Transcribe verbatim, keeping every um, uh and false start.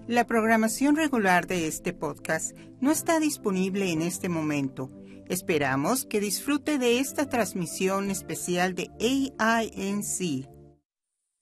La programación regular de este podcast no está disponible en este momento. Esperamos que disfrute de esta transmisión especial de A I N C.